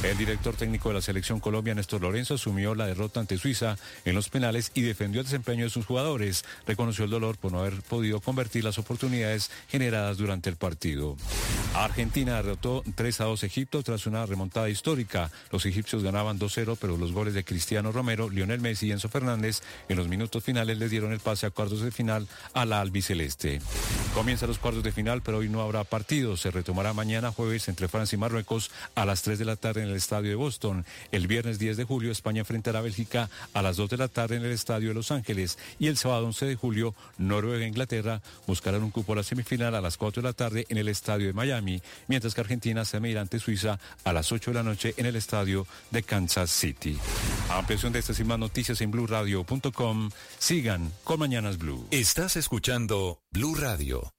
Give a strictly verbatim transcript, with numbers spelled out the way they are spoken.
El director técnico de la Selección Colombia, Néstor Lorenzo, asumió la derrota ante Suiza en los penales y defendió el desempeño de sus jugadores. Reconoció el dolor por no haber podido convertir las oportunidades generadas durante el partido. Argentina derrotó tres a dos a Egipto tras una remontada histórica. Los egipcios ganaban dos cero, pero los goles de Cristiano Romero, Lionel Messi y Enzo Fernández en los minutos finales les dieron el pase a cuartos de final a la albiceleste. Comienzan los cuartos de final, pero hoy no habrá partido. Se retomará mañana jueves entre Francia y Marruecos a las tres de la tarde en el estadio de Boston. El viernes diez de julio España enfrentará a Bélgica a las dos de la tarde en el estadio de Los Ángeles. Y el sábado once de julio Noruega e Inglaterra buscarán un cupo a la semifinal a las cuatro de la tarde en el estadio de Miami, mientras que Argentina se medirá ante Suiza a las ocho de la noche en el estadio de Kansas City. Ampliación de estas y más noticias en blue radio punto com. Sigan con Mañanas Blue. Estás escuchando Blue Radio.